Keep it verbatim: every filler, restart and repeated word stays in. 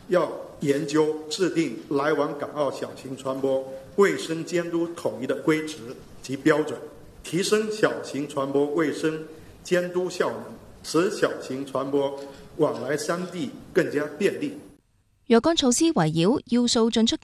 要研究制定來往港澳小型船舶衛生監督統一的規則及標準，提升小型船舶衛生監督效能，使小型船舶往來三地更加便利。 若干措施圍繞要素進出